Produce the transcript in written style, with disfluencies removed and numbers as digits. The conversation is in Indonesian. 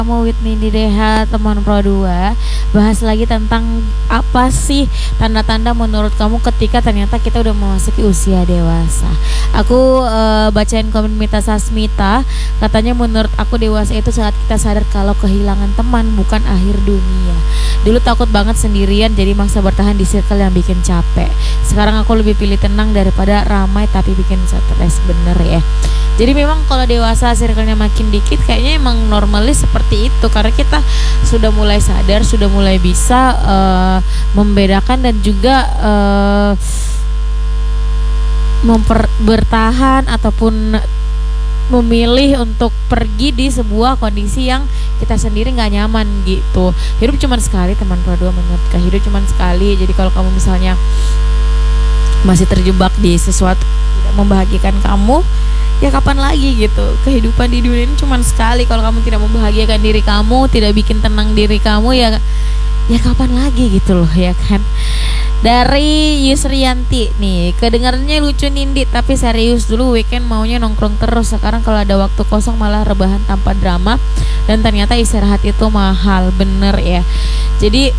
Kamu Whitney di DH teman Pro 2 bahas lagi tentang apa sih tanda-tanda menurut kamu ketika ternyata kita udah memasuki usia dewasa. Aku bacain komen Mita Sasmita, katanya menurut aku dewasa itu saat kita sadar kalau kehilangan teman bukan akhir dunia. Dulu takut banget sendirian jadi maksa bertahan di circle yang bikin capek. Sekarang aku lebih pilih tenang daripada ramai tapi bikin stres, bener ya. Jadi memang kalau dewasa circle-nya makin dikit kayaknya emang normalis seperti itu karena kita sudah mulai sadar, sudah mulai bisa membedakan dan juga bertahan ataupun memilih untuk pergi di sebuah kondisi yang kita sendiri nggak nyaman gitu. Hidup cuma sekali teman Pro 2 menurut Kak, hidup cuma sekali. Jadi kalau kamu misalnya masih terjebak di sesuatu tidak membahagiakan kamu, ya kapan lagi gitu. Kehidupan di dunia ini cuma sekali. Kalau kamu tidak membahagiakan diri kamu, tidak bikin tenang diri kamu, ya kapan lagi gitu loh, ya kan. Dari Yusrianti nih, kedengarannya lucu Nindi tapi serius, dulu weekend maunya nongkrong terus, sekarang kalau ada waktu kosong malah rebahan tanpa drama dan ternyata istirahat itu mahal, bener ya. Jadi